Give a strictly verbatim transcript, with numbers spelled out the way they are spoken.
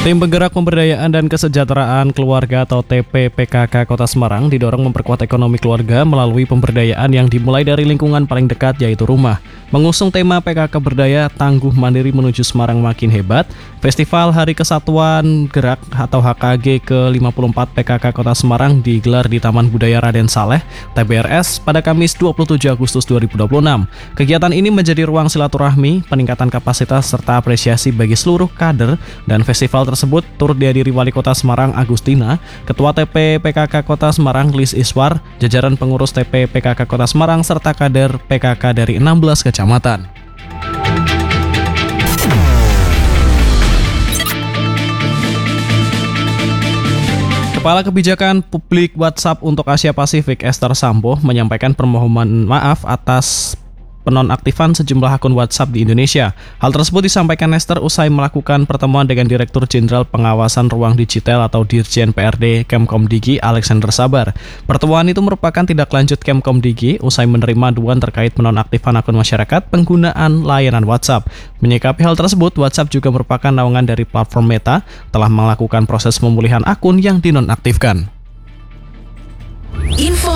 Tim Penggerak Pemberdayaan dan Kesejahteraan Keluarga atau T P P K K Kota Semarang didorong memperkuat ekonomi keluarga melalui pemberdayaan yang dimulai dari lingkungan paling dekat yaitu rumah. Mengusung tema P K K Berdaya Tangguh Mandiri Menuju Semarang Makin Hebat, Festival Hari Kesatuan Gerak atau H K G ke lima puluh empat P K K Kota Semarang digelar di Taman Budaya Raden Saleh, T B R S, pada Kamis dua puluh tujuh Agustus dua ribu dua puluh enam. Kegiatan ini menjadi ruang silaturahmi, peningkatan kapasitas, serta apresiasi bagi seluruh kader, dan festival tersebut turut dihadiri Wali Kota Semarang Agustina, Ketua T P P K K Kota Semarang Lis Iswar, jajaran pengurus T P P K K Kota Semarang, serta kader P K K dari enam belas kecamatan. Kepala Kebijakan Publik WhatsApp untuk Asia Pasifik Esther Sambo menyampaikan permohonan maaf atas penonaktifan sejumlah akun WhatsApp di Indonesia. Hal tersebut disampaikan Esther usai melakukan pertemuan dengan Direktur Jenderal Pengawasan Ruang Digital atau Dirjen P R D Kemkomdigi Alexander Sabar. Pertemuan itu merupakan tindak lanjut Kemkomdigi usai menerima aduan terkait penonaktifan akun masyarakat penggunaan layanan WhatsApp. Menyikapi hal tersebut, WhatsApp juga merupakan naungan dari platform Meta telah melakukan proses pemulihan akun yang dinonaktifkan.